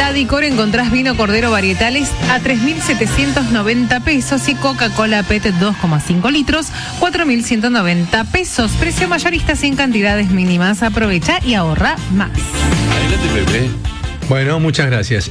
la Dicor encontrás vino Cordero varietales a 3.790 pesos y Coca-Cola PET 2,5 litros, 4.190 pesos. Precio mayorista sin cantidades mínimas. Aprovecha y ahorra más. Adelante, Pepe. Bueno, muchas gracias.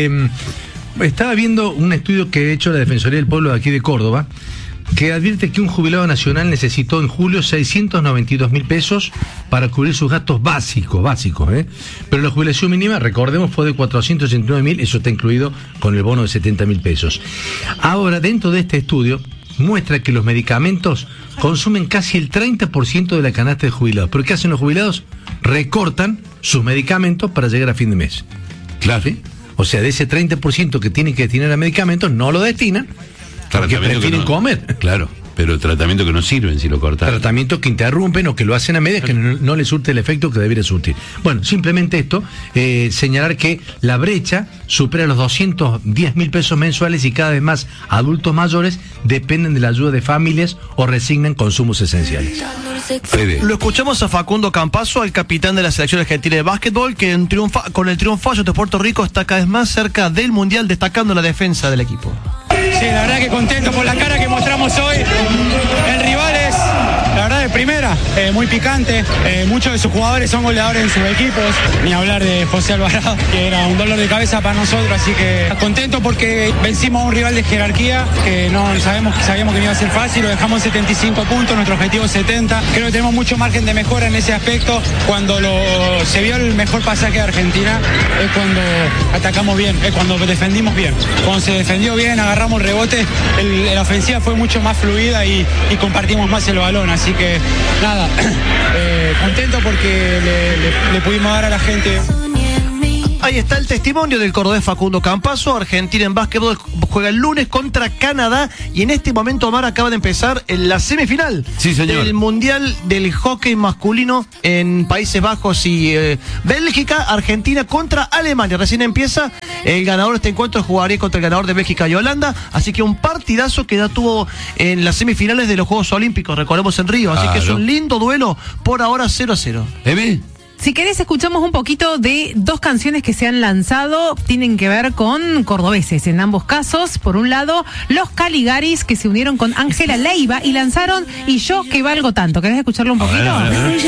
Estaba viendo un estudio que ha hecho la Defensoría del Pueblo de aquí de Córdoba, que advierte que un jubilado nacional necesitó en julio 692.000 pesos para cubrir sus gastos básicos, pero la jubilación mínima, recordemos, fue de 489.000, eso está incluido con el bono de 70.000 pesos. Ahora, dentro de este estudio, muestra que los medicamentos consumen casi el 30% de la canasta de jubilados. ¿Pero qué hacen los jubilados? Recortan sus medicamentos para llegar a fin de mes. Claro. ¿Sí? O sea, de ese 30% que tienen que destinar a medicamentos, no lo destinan, porque prefieren comer. Claro, pero tratamientos que no sirven si lo cortan. Tratamientos que interrumpen o que lo hacen a medias, que no le surte el efecto que debería surtir. Bueno, simplemente esto, señalar que la brecha supera los 210.000 pesos mensuales y cada vez más adultos mayores dependen de la ayuda de familias o resignan consumos esenciales. Fede. Lo escuchamos a Facundo Campazo, al capitán de la selección argentina de básquetbol, que con el triunfo de Puerto Rico está cada vez más cerca del Mundial, destacando la defensa del equipo. Sí, la verdad que contento por la cara que mostramos hoy. El rival es, la verdad, de primera, muy picante. Muchos de sus jugadores son goleadores en sus equipos. Ni hablar de José Alvarado, que era un dolor de cabeza para nosotros. Así que contento porque vencimos a un rival de jerarquía que no sabíamos que no iba a ser fácil. Lo dejamos 75 puntos, nuestro objetivo es 70. Creo que tenemos mucho margen de mejora en ese aspecto. Cuando se vio el mejor pasaje de Argentina es cuando atacamos bien, es cuando defendimos bien. Cuando se defendió bien, agarramos el rebote, la ofensiva fue mucho más fluida y compartimos más el balón. Así que nada, contento porque le pudimos dar a la gente. Ahí está el testimonio del cordobés Facundo Campazo. Argentina en básquetbol juega el lunes contra Canadá y en este momento, Omar, acaba de empezar en la semifinal del Mundial del Hockey Masculino en Países Bajos y Bélgica. Argentina contra Alemania. Recién empieza. El ganador de este encuentro jugaría contra el ganador de Bélgica y Holanda. Así que un partidazo que ya tuvo en las semifinales de los Juegos Olímpicos, recordemos, en Río. Así que es un lindo duelo, por ahora 0-0. Si querés, escuchamos un poquito de dos canciones que se han lanzado, tienen que ver con cordobeses en ambos casos. Por un lado, los Caligaris, que se unieron con Ángela Leiva y lanzaron Y yo que valgo tanto. ¿Querés escucharlo un poquito?